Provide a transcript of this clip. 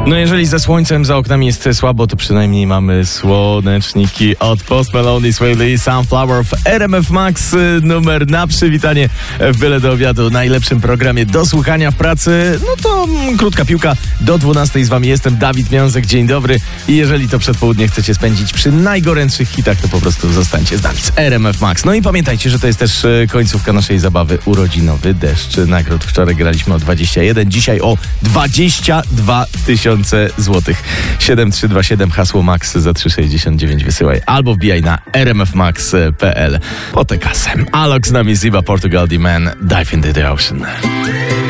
No jeżeli ze słońcem za oknami jest słabo, to przynajmniej mamy słoneczniki od Post Malone, Sway Lee, Sunflower w RMF Max. Numer na przywitanie w Byle do Obiadu, najlepszym programie do słuchania w pracy. No to krótka piłka, do 12 z wami jestem, Dawid Miązek, dzień dobry. I jeżeli to przedpołudnie chcecie spędzić przy najgorętszych hitach, to po prostu zostańcie z nami z RMF Max. No i pamiętajcie, że to jest też końcówka naszej zabawy, urodzinowy deszcz nagród. Wczoraj graliśmy o 21, dzisiaj o 22 000 złotych. 7327 hasło Max za 3,69 wysyłaj albo wbijaj na rmfmax.pl po tę kasę. Alok z nami, Ziba, Portugal, The Man, Dive into the Ocean.